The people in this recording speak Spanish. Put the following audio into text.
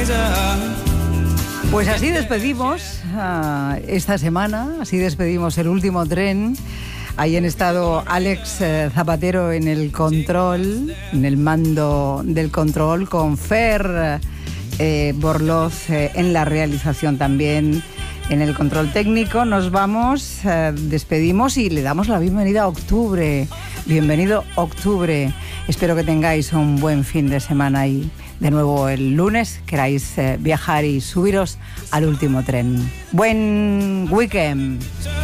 Pues así despedimos esta semana, así despedimos el último tren. Ahí han estado Alex Zapatero en el control, en el mando del control, con Fer Borloz en la realización también, en el control técnico. Nos vamos, despedimos y le damos la bienvenida a octubre. Bienvenido octubre. Espero que tengáis un buen fin de semana y de nuevo el lunes queráis viajar y subiros al último tren. Buen weekend.